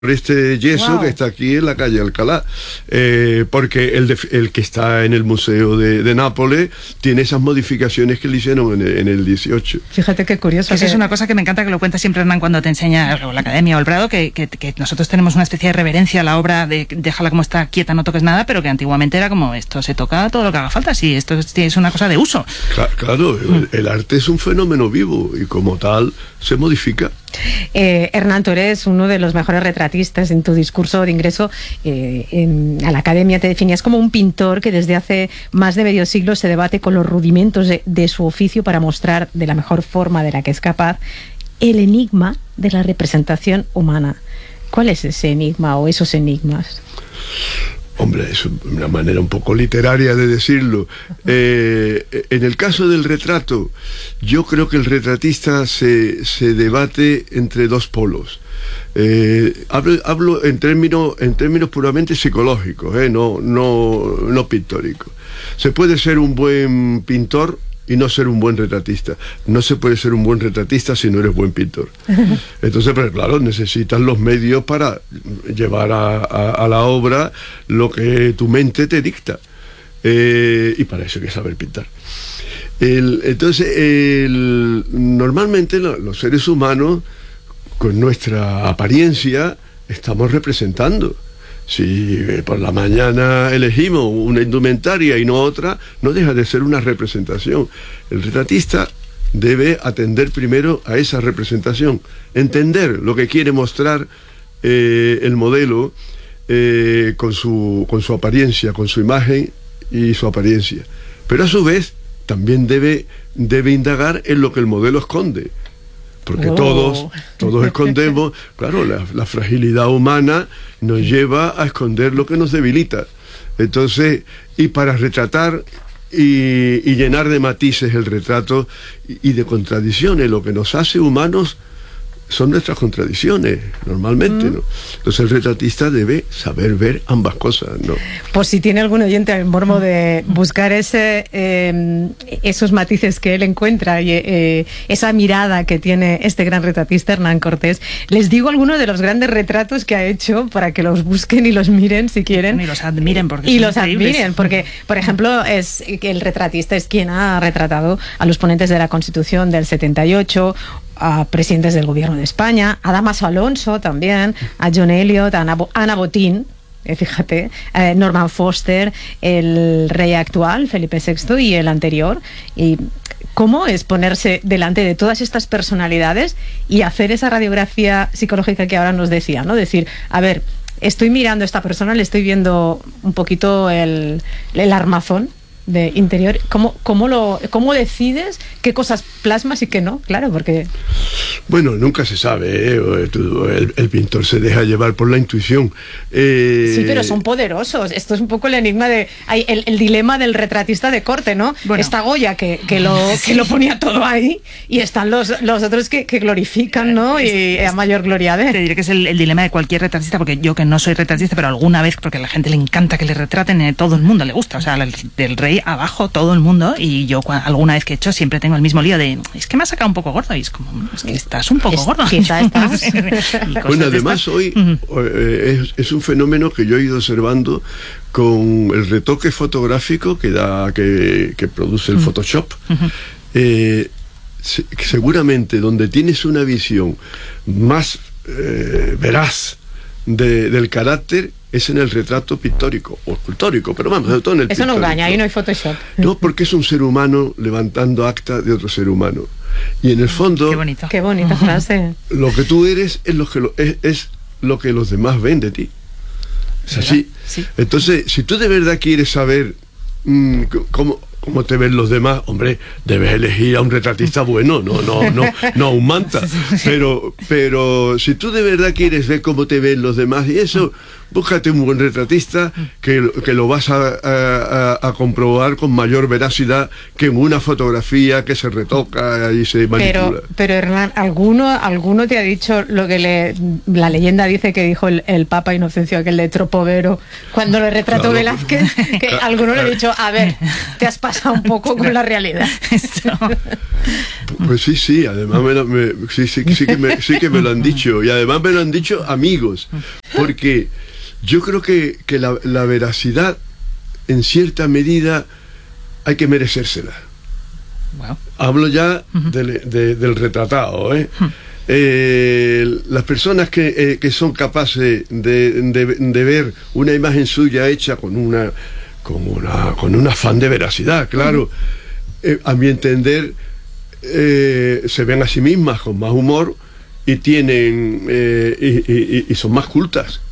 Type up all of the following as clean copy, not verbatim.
este yeso que está aquí en la calle Alcalá, porque el que está en el Museo de Nápoles tiene esas modificaciones que le hicieron en el 18. Fíjate qué curioso. Eso es una cosa que me encanta que lo cuenta siempre Hernán cuando te enseña o la Academia o el Prado, que nosotros tenemos una especie de reverencia a la obra de déjala como está quieta, no toques nada, pero que antiguamente era como esto se toca todo lo que haga falta, sí, esto es una cosa de uso. Claro, el arte es un fenómeno vivo y como tal se modifica. Hernán, tú eres uno de los mejores retratistas. En tu discurso de ingreso a la Academia te definías como un pintor que desde hace más de medio siglo se debate con los rudimentos de su oficio para mostrar de la mejor forma de la que es capaz el enigma de la representación humana. ¿Cuál es ese enigma o esos enigmas? Hombre, es una manera un poco literaria de decirlo. En el caso del retrato, yo creo que el retratista se debate entre dos polos. Hablo en términos puramente psicológicos, no pictóricos. Se puede ser un buen pintor y no ser un buen retratista. No se puede ser un buen retratista si no eres buen pintor. Entonces, pues claro, necesitas los medios para llevar a la obra lo que tu mente te dicta. Y para eso hay que saber pintar. Normalmente los seres humanos, con nuestra apariencia, estamos representando. Si por la mañana elegimos una indumentaria y no otra, no deja de ser una representación. El retratista debe atender primero a esa representación, entender lo que quiere mostrar el modelo con su apariencia, con su imagen y su apariencia. Pero a su vez también debe indagar en lo que el modelo esconde. Porque todos escondemos, claro, la fragilidad humana nos lleva a esconder lo que nos debilita. Entonces, y para retratar y llenar de matices el retrato y de contradicciones, lo que nos hace humanos son nuestras contradicciones, normalmente, ¿no? Entonces el retratista debe saber ver ambas cosas, ¿no? Pues si tiene algún oyente el morbo de buscar esos matices que él encuentra y esa mirada que tiene este gran retratista Hernán Cortés, les digo algunos de los grandes retratos que ha hecho para que los busquen y los miren si quieren. Y los admiren, porque porque, por ejemplo, es que el retratista es quien ha retratado a los ponentes de la Constitución del 78, a presidentes del gobierno de España, a Damaso Alonso también, a John Eliot, a Ana Botín, fíjate, Norman Foster, el rey actual, Felipe VI, y el anterior. Y ¿cómo es ponerse delante de todas estas personalidades y hacer esa radiografía psicológica que ahora nos decía, ¿no? Decir, a ver, estoy mirando a esta persona, le estoy viendo un poquito el armazón de interior. ¿Cómo decides qué cosas plasmas y qué no? Claro, porque... Bueno, nunca se sabe, el pintor se deja llevar por la intuición. Sí, pero son poderosos. Esto es un poco el enigma el dilema del retratista de corte, ¿no? Bueno, está Goya, que lo ponía todo ahí, y están los otros que glorifican, ¿no? Y a mayor gloria de... Te diré que es el dilema de cualquier retratista, porque yo, que no soy retratista, pero alguna vez, porque a la gente le encanta que le retraten, todo el mundo le gusta, o sea, del rey abajo todo el mundo, y yo alguna vez que he hecho siempre tengo el mismo lío de, es que me ha sacado un poco gordo, y es como, es que estás un poco gordo. Quizá estás. Bueno, además hoy es un fenómeno que yo he ido observando con el retoque fotográfico que produce el Photoshop. Seguramente donde tienes una visión más veraz del carácter es en el retrato pictórico o escultórico, pero vamos, sobre todo en el Eso pictórico. No engaña, ahí no hay Photoshop. No, porque es un ser humano levantando acta de otro ser humano. Y en el fondo... Qué bonita frase. Lo que tú eres es lo que los demás ven de ti. Es así. Sí. Entonces, si tú de verdad quieres saber cómo te ven los demás, hombre, debes elegir a un retratista bueno, no a un manta. Pero si tú de verdad quieres ver cómo te ven los demás y eso, búscate un buen retratista que lo vas a comprobar con mayor veracidad que en una fotografía que se retoca y se manipula. Pero Hernán, ¿alguno te ha dicho lo que la leyenda dice que dijo el Papa Inocencio, aquel de Tropovero, cuando le retrató Velázquez? Que alguno le ha dicho, a ver, te has pasado un poco con la realidad. Pues sí, además sí que me lo han dicho, y además me lo han dicho amigos, porque yo creo que la veracidad, en cierta medida, hay que merecérsela. Wow. Hablo ya del retratado, las personas que son capaces de ver una imagen suya hecha con un afán de veracidad, claro, a mi entender, se ven a sí mismas con más humor y tienen y son más cultas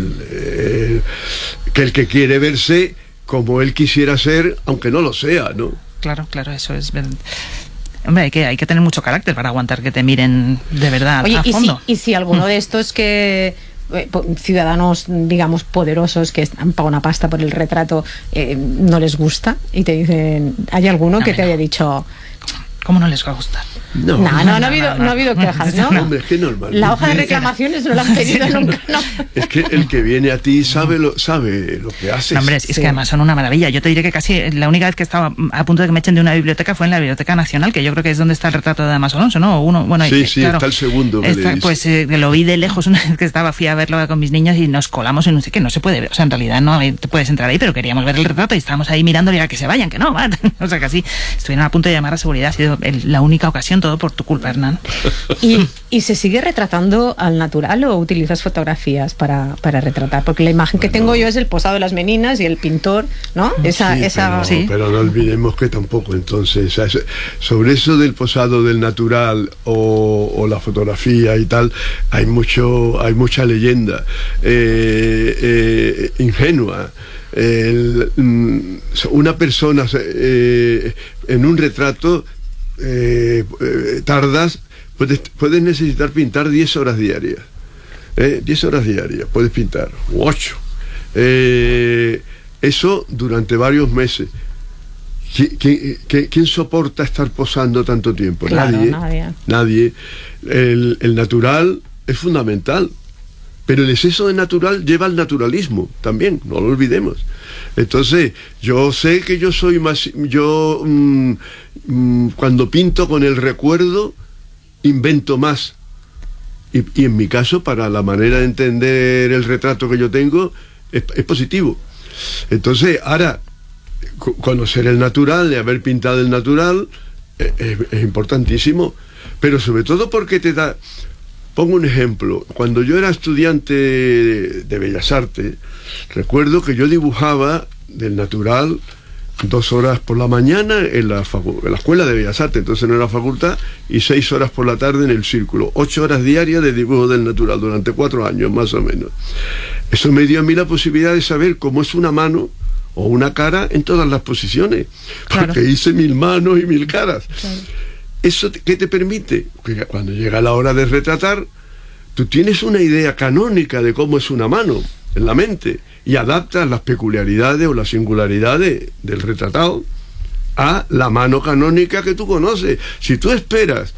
que el que quiere verse como él quisiera ser, aunque no lo sea, ¿no? Claro, eso es verdad. Hombre, hay que tener mucho carácter para aguantar que te miren de verdad. Oye, a fondo. Y si alguno de estos que ciudadanos, digamos, poderosos que han pagado una pasta por el retrato, no les gusta y te dicen, ¿hay alguno que te haya dicho? ¿Cómo no les va a gustar? No ha habido quejas, ¿no? Hombre, es que normal. La hoja de reclamaciones no la han pedido nunca, ¿no? Es que el que viene a ti sabe lo que haces. Hombre, es que además son una maravilla. Yo te diré que casi la única vez que estaba a punto de que me echen de una biblioteca fue en la Biblioteca Nacional, que yo creo que es donde está el retrato de Damas Alonso, ¿no? Sí, claro, está el segundo. Pues lo vi de lejos una vez que fui a verlo con mis niños y nos colamos en no sé qué, no se puede ver. O sea, en realidad no te puedes entrar ahí, pero queríamos ver el retrato y estábamos ahí mirándole a que se vayan, que no, van. O sea, casi estuvieron a punto de llamar a seguridad. Ha sido la única ocasión, todo por tu culpa, Hernán. ¿Y se sigue retratando al natural o utilizas fotografías para retratar? Porque la imagen que tengo yo es el posado de las meninas y el pintor, ¿no? Pero no olvidemos que tampoco, entonces, sobre eso del posado del natural o la fotografía y tal, hay mucha leyenda ingenua. Una persona en un retrato puedes necesitar pintar 10 horas diarias. 10 horas diarias puedes pintar, u 8. Eso durante varios meses. ¿Quién soporta estar posando tanto tiempo? Claro, nadie. El natural es fundamental, pero el exceso de natural lleva al naturalismo también, no lo olvidemos. Entonces, yo sé que yo soy más... cuando pinto con el recuerdo, invento más. Y en mi caso, para la manera de entender el retrato que yo tengo, es positivo. Entonces, ahora, conocer el natural y haber pintado el natural es importantísimo, pero sobre todo porque te da... Pongo un ejemplo. Cuando yo era estudiante de Bellas Artes, recuerdo que yo dibujaba del natural 2 horas por la mañana en la Escuela de Bellas Artes, entonces no era facultad, y 6 horas por la tarde en el Círculo. 8 horas diarias de dibujo del natural durante 4 años más o menos. Eso me dio a mí la posibilidad de saber cómo es una mano o una cara en todas las posiciones, claro, porque hice 1000 manos y 1000 caras. Claro. ¿Eso qué te permite? Que cuando llega la hora de retratar, tú tienes una idea canónica de cómo es una mano en la mente y adaptas las peculiaridades o las singularidades del retratado a la mano canónica que tú conoces. Si tú esperas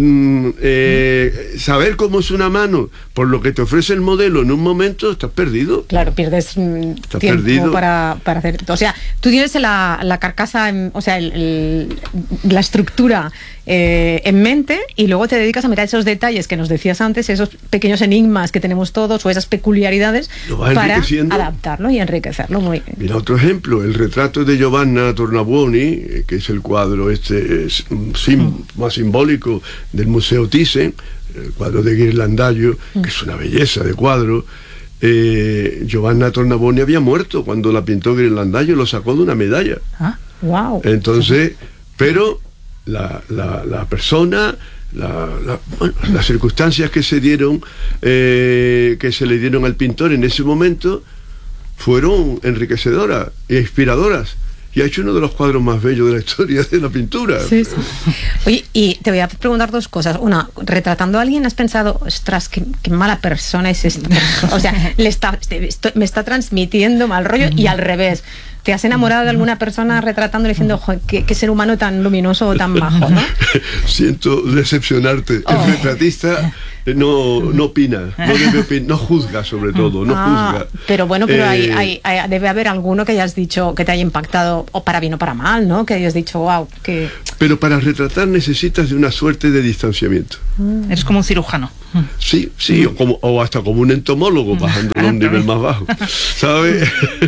saber cómo es una mano por lo que te ofrece el modelo en un momento, estás perdido. Claro, pierdes tiempo para hacer. O sea, tú tienes la carcasa, o sea, la estructura en mente, y luego te dedicas a mirar esos detalles que nos decías antes, esos pequeños enigmas que tenemos todos o esas peculiaridades para adaptarlo y enriquecerlo. Muy bien. Mira otro ejemplo, el retrato de Giovanna Tornabuoni, que es el cuadro más simbólico del Museo Thyssen, el cuadro de Ghirlandaio, que es una belleza de cuadro. Giovanna Tornabuoni había muerto cuando la pintó Ghirlandaio, lo sacó de una medalla. Wow. Entonces, pero la persona, las circunstancias que se dieron, que se le dieron al pintor en ese momento, fueron enriquecedoras e inspiradoras. y ha hecho uno de los cuadros más bellos de la historia de la pintura. Sí, sí. Oye, y te voy a preguntar dos cosas. Una, retratando a alguien, ¿has pensado, ostras, qué mala persona es esta persona? O sea, me está transmitiendo mal rollo, y al revés. ¿Te has enamorado de alguna persona retratándole diciendo, qué ser humano tan luminoso o tan majo, ¿no? Siento decepcionarte. El retratista no opina, no juzga, sobre todo, no juzga. Pero bueno, pero debe haber alguno que hayas dicho, que te haya impactado, o para bien o para mal, ¿no? Que hayas dicho, wow, que... Pero para retratar necesitas de una suerte de distanciamiento. Eres como un cirujano. Sí, o hasta como un entomólogo, bajándolo a un nivel más bajo, ¿sabes?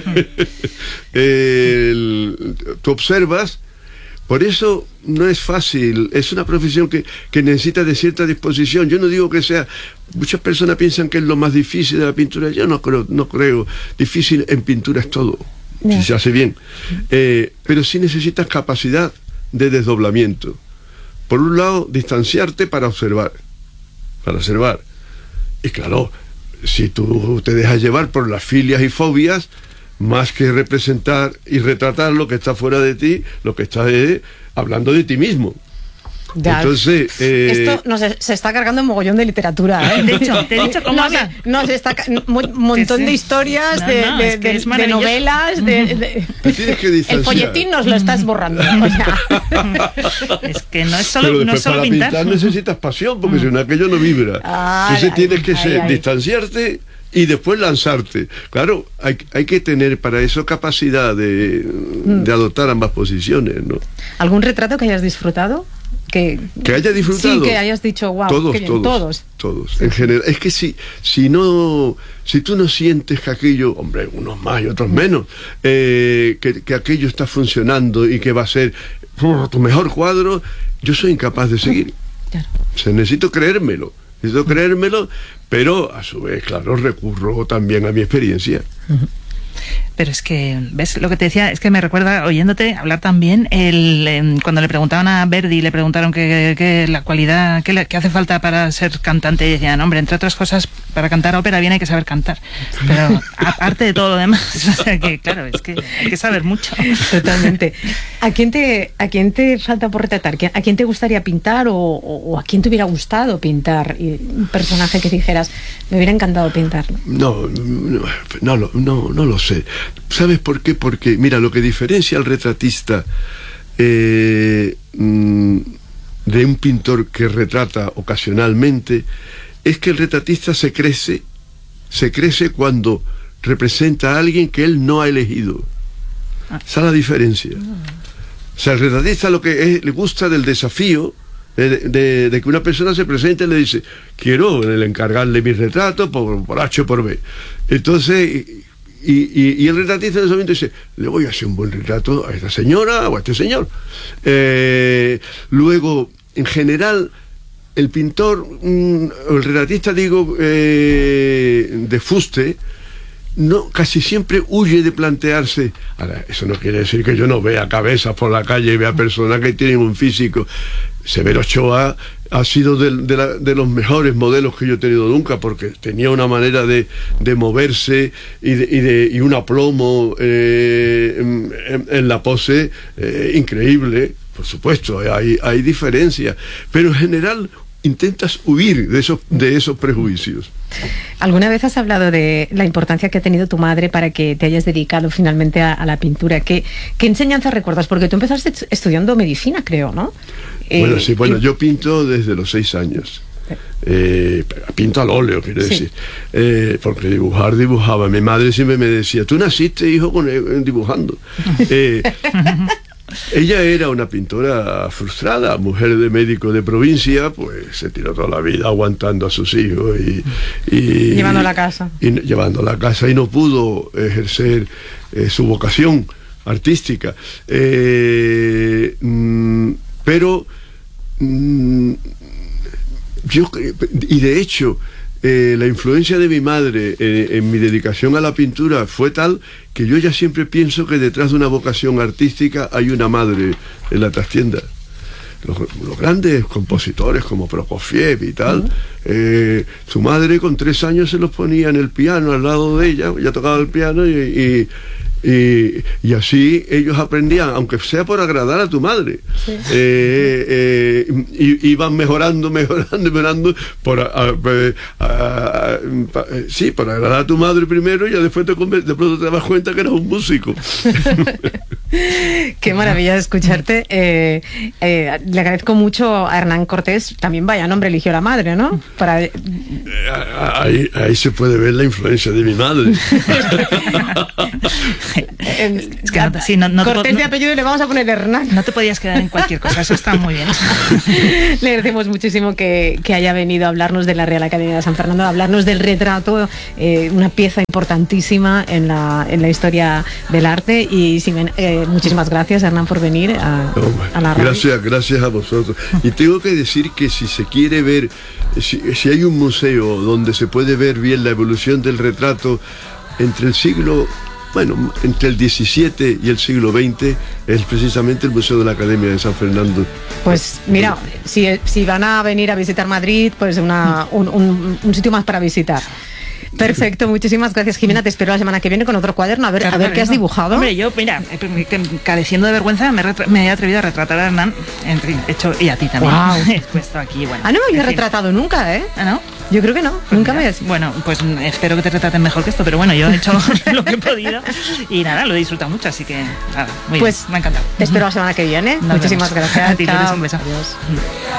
Tú observas. Por eso no es fácil, es una profesión que necesita de cierta disposición. Yo no digo que sea, muchas personas piensan que es lo más difícil de la pintura. Yo no creo. Difícil en pintura es todo, si se hace bien. Pero sí necesitas capacidad de desdoblamiento. Por un lado, distanciarte para observar. Y claro, si tú te dejas llevar por las filias y fobias, más que representar y retratar lo que está fuera de ti, lo que está es hablando de ti mismo. Ya. Entonces, esto se está cargando un mogollón de literatura, ¿eh? De hecho, te he dicho cómo habla. Un montón de historias, de novelas, tienes que distanciar. El folletín nos lo estás borrando. O sea. Es que no es solo, pero para pintar necesitas pasión, porque si no, aquello no vibra. Entonces tienes que distanciarte y después lanzarte. Claro, hay que tener para eso capacidad de adoptar ambas posiciones, ¿no? ¿Algún retrato que hayas disfrutado? Que haya disfrutado. Sí, que hayas dicho, wow, todos. En general, es que si tú no sientes que aquello, hombre, unos más y otros menos, que aquello está funcionando y que va a ser tu mejor cuadro, yo soy incapaz de seguir. Claro. O sea, necesito creérmelo, pero a su vez, claro, recurro también a mi experiencia. Pero es que, ¿ves? Lo que te decía es que me recuerda, oyéndote hablar también, cuando le preguntaban a Verdi, le preguntaron que la cualidad, que hace falta para ser cantante, y decían, hombre, entre otras cosas, para cantar ópera bien hay que saber cantar. Pero aparte de todo lo demás, o sea que, claro, es que hay que saber mucho. Totalmente. ¿A quién te falta por retratar? ¿A quién te gustaría pintar o a quién te hubiera gustado pintar? Un personaje que dijeras, me hubiera encantado pintarlo. No lo sé. ¿Sabes por qué? Porque, mira, lo que diferencia al retratista de un pintor que retrata ocasionalmente es que el retratista se crece cuando representa a alguien que él no ha elegido. Esa es la diferencia. O sea, el retratista lo que le gusta del desafío de que una persona se presente y le dice, quiero encargarle mi retrato por H o por B. Entonces... Y el retratista en ese momento dice, le voy a hacer un buen retrato a esta señora o a este señor. Luego, en general, el pintor, el retratista, de fuste, casi siempre huye de plantearse. Ahora, eso no quiere decir que yo no vea cabezas por la calle y vea personas que tienen un físico. Severo Ochoa ha sido de los mejores modelos que yo he tenido nunca, porque tenía una manera de moverse y un aplomo en la pose increíble. Por supuesto, hay diferencias, pero en general intentas huir de esos prejuicios. ¿Alguna vez has hablado de la importancia que ha tenido tu madre para que te hayas dedicado finalmente a la pintura? ¿Qué enseñanza recuerdas? Porque tú empezaste estudiando medicina, creo, ¿no? Yo pinto desde los 6 años. Pinto al óleo, quiero decir. Porque dibujaba. Mi madre siempre me decía, tú naciste, hijo, dibujando. Ella era una pintora frustrada, mujer de médico de provincia, pues se tiró toda la vida aguantando a sus hijos y llevando a la casa. Llevando a la casa, y no pudo ejercer su vocación artística. Pero de hecho, la influencia de mi madre en mi dedicación a la pintura fue tal que yo ya siempre pienso que detrás de una vocación artística hay una madre en la trastienda. Los grandes compositores como Prokofiev y tal, su madre con 3 años se los ponía en el piano al lado de ella tocaba el piano y Y así ellos aprendían, aunque sea por agradar a tu madre. Sí. Iban mejorando por agradar a tu madre primero, y ya después de pronto te das cuenta que eras un músico. Qué maravilla escucharte. Le agradezco mucho a Hernán Cortés, también vaya nombre eligió la madre, ¿no? Ahí se puede ver la influencia de mi madre. Es que Cortés de apellido y le vamos a poner Hernán. No te podías quedar en cualquier cosa, eso está muy bien. Le agradecemos muchísimo que haya venido a hablarnos de la Real Academia de San Fernando, a hablarnos del retrato, una pieza importantísima en la historia del arte. Y muchísimas gracias, Hernán, por venir a la radio. Gracias a vosotros. Y tengo que decir que si se quiere ver, si hay un museo donde se puede ver bien la evolución del retrato entre el XVII y el siglo XX, es precisamente el Museo de la Academia de San Fernando. Pues mira, si van a venir a visitar Madrid, pues un sitio más para visitar. Perfecto, muchísimas gracias, Jimena. Te espero la semana que viene con otro cuaderno, a ver qué has dibujado. Hombre, yo, mira, careciendo de vergüenza, me he atrevido a retratar a Hernán, y a ti también. Wow. He puesto aquí, bueno. No me había retratado nunca, ¿eh? ¿Ah, no? Yo creo que no, pues nunca mira, me... Bueno, pues espero que te retraten mejor que esto, pero bueno, yo he hecho lo que he podido y nada, lo he disfrutado mucho, así que nada, muy bien, me ha encantado. Te espero la semana que viene. Muchísimas gracias. A ti, un beso. Adiós.